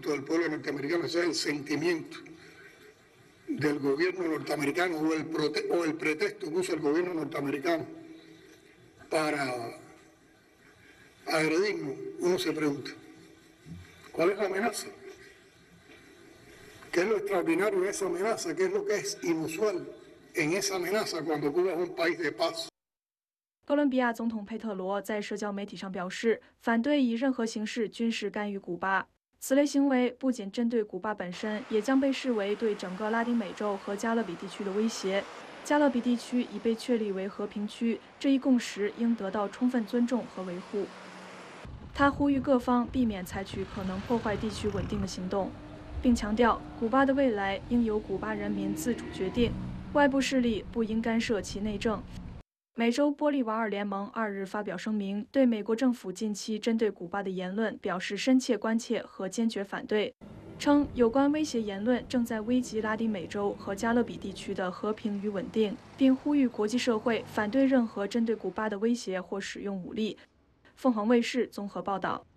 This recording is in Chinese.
sentimiento del pueblo norteamericano, ese es el sentimiento del gobierno norteamericano o el pretexto que usa el gobierno norteamericano para agredirnos, uno se pregunta, ¿cuál es la amenaza? ¿Qué es lo extraordinario de esa amenaza? ¿Qué es lo que es inusual en esa amenaza cuando Cuba es un país de paz？ 哥伦比亚总统佩特罗在社交媒体上表示，反对以任何形式军事干预古巴。此类行为不仅针对古巴本身，也将被视为对整个拉丁美洲和加勒比地区的威胁。加勒比地区已被确立为和平区，这一共识应得到充分尊重和维护。他呼吁各方避免采取可能破坏地区稳定的行动，并强调古巴的未来应由古巴人民自主决定，外部势力不应干涉其内政。美洲玻利瓦尔联盟2日发表声明，对美国政府近期针对古巴的言论表示深切关切和坚决反对，称有关威胁言论正在危及拉丁美洲和加勒比地区的和平与稳定，并呼吁国际社会反对任何针对古巴的威胁或使用武力。凤凰卫视综合报道。